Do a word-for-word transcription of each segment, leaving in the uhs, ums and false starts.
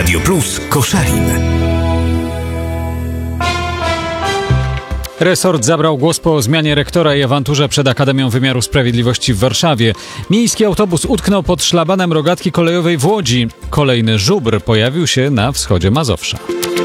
Radio Plus Koszalin. Resort zabrał głos po zmianie rektora i awanturze przed Akademią Wymiaru Sprawiedliwości w Warszawie. Miejski autobus utknął pod szlabanem rogatki kolejowej w Łodzi. Kolejny żubr pojawił się na wschodzie Mazowsza.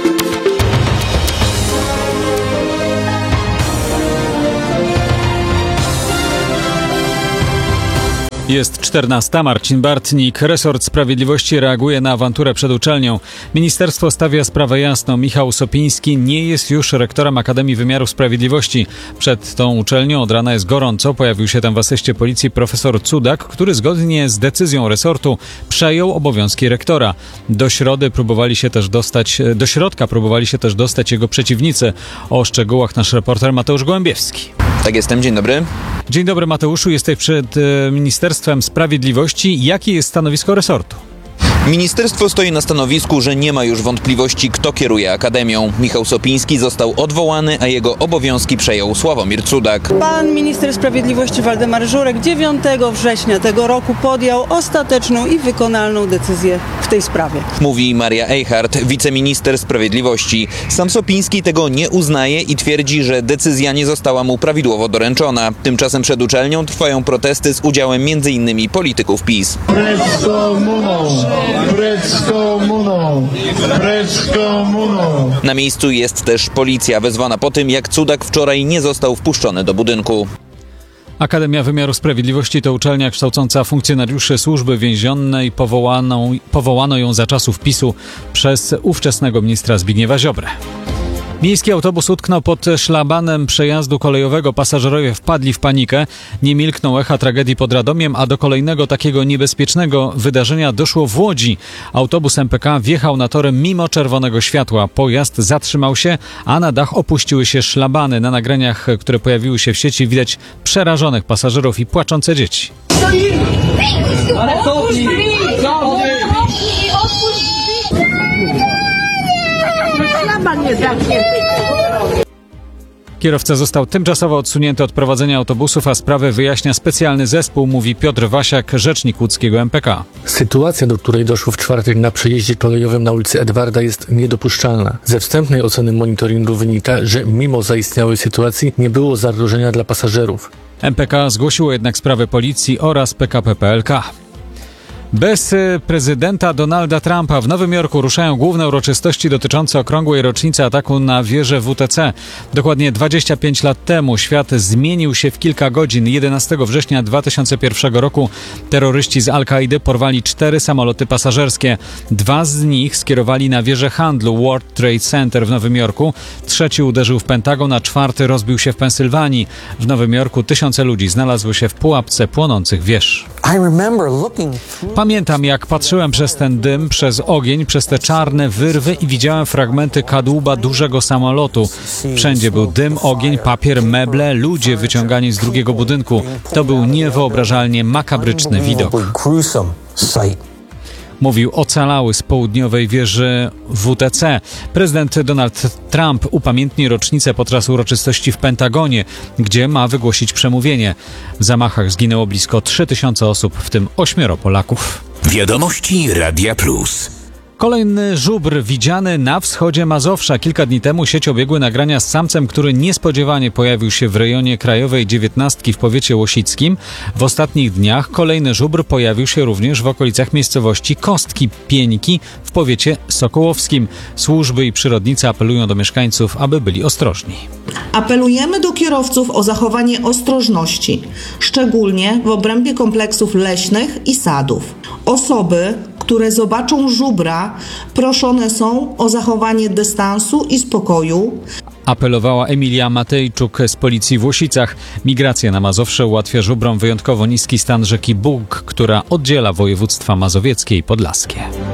Jest czternasta. Marcin Bartnik. Resort Sprawiedliwości reaguje na awanturę przed uczelnią. Ministerstwo stawia sprawę jasno. Michał Sopiński nie jest już rektorem Akademii Wymiaru Sprawiedliwości. Przed tą uczelnią od rana jest gorąco. Pojawił się tam w asyście policji profesor Cudak, który zgodnie z decyzją resortu przejął obowiązki rektora. Do środy próbowali się też dostać, do środka próbowali się też dostać jego przeciwnicy. O szczegółach nasz reporter Mateusz Gołębiewski. Tak jestem, dzień dobry. Dzień dobry Mateuszu, jesteś przed e, Ministerstwem Sprawiedliwości. Jakie jest stanowisko resortu? Ministerstwo stoi na stanowisku, że nie ma już wątpliwości, kto kieruje Akademią. Michał Sopiński został odwołany, a jego obowiązki przejął Sławomir Cudak. Pan minister sprawiedliwości Waldemar Żurek dziewiątego września tego roku podjął ostateczną i wykonalną decyzję w tej sprawie. Mówi Maria Eichhardt, wiceminister sprawiedliwości. Sam Sopiński tego nie uznaje i twierdzi, że decyzja nie została mu prawidłowo doręczona. Tymczasem przed uczelnią trwają protesty z udziałem między innymi polityków PiS. Precz z komuną! Precz z komuną! Precz z komuną! Na miejscu jest też policja wezwana po tym, jak Cudak wczoraj nie został wpuszczony do budynku. Akademia Wymiaru Sprawiedliwości to uczelnia kształcąca funkcjonariuszy służby więziennej. Powołano, powołano ją za czasów PiSu przez ówczesnego ministra Zbigniewa Ziobrę. Miejski autobus utknął pod szlabanem przejazdu kolejowego. Pasażerowie wpadli w panikę. Nie milkną echa tragedii pod Radomiem, a do kolejnego takiego niebezpiecznego wydarzenia doszło w Łodzi. Autobus M P K wjechał na tory mimo czerwonego światła. Pojazd zatrzymał się, a na dach opuściły się szlabany. Na nagraniach, które pojawiły się w sieci, widać przerażonych pasażerów i płaczące dzieci. Ale co ty? Co ty? Kierowca został tymczasowo odsunięty od prowadzenia autobusów, a sprawę wyjaśnia specjalny zespół, mówi Piotr Wasiak, rzecznik łódzkiego M P K. Sytuacja, do której doszło w czwartek na przejeździe kolejowym na ulicy Edwarda, jest niedopuszczalna. Ze wstępnej oceny monitoringu wynika, że mimo zaistniałej sytuacji nie było zagrożenia dla pasażerów. M P K zgłosiło jednak sprawę policji oraz P K P P L K. Bez prezydenta Donalda Trumpa w Nowym Jorku ruszają główne uroczystości dotyczące okrągłej rocznicy ataku na wieżę W T C. Dokładnie dwadzieścia pięć lat temu świat zmienił się w kilka godzin. jedenastego września dwa tysiące pierwszego roku terroryści z Al-Kaidy porwali cztery samoloty pasażerskie. Dwa z nich skierowali na wieżę handlu World Trade Center w Nowym Jorku. Trzeci uderzył w Pentagon, a czwarty rozbił się w Pensylwanii. W Nowym Jorku tysiące ludzi znalazły się w pułapce płonących wież. Pamiętam, jak patrzyłem przez ten dym, przez ogień, przez te czarne wyrwy i widziałem fragmenty kadłuba dużego samolotu. Wszędzie był dym, ogień, papier, meble, ludzie wyciągani z drugiego budynku. To był niewyobrażalnie makabryczny widok. Mówił ocalały z południowej wieży W T C. Prezydent Donald Trump upamiętni rocznicę podczas uroczystości w Pentagonie, gdzie ma wygłosić przemówienie. W zamachach zginęło blisko trzy tysiące osób, w tym ośmioro Polaków. Wiadomości Radia Plus. Kolejny żubr widziany na wschodzie Mazowsza. Kilka dni temu sieć obiegły nagrania z samcem, który niespodziewanie pojawił się w rejonie Krajowej dziewiętnastki w powiecie łosickim. W ostatnich dniach kolejny żubr pojawił się również w okolicach miejscowości Kostki Pieńki w powiecie sokołowskim. Służby i przyrodnicy apelują do mieszkańców, aby byli ostrożni. Apelujemy do kierowców o zachowanie ostrożności, szczególnie w obrębie kompleksów leśnych i sadów. Osoby, które zobaczą żubra, proszone są o zachowanie dystansu i spokoju. Apelowała Emilia Matejczuk z policji w Łosicach. Migracja na Mazowsze ułatwia żubrom wyjątkowo niski stan rzeki Bug, która oddziela województwa mazowieckie i podlaskie.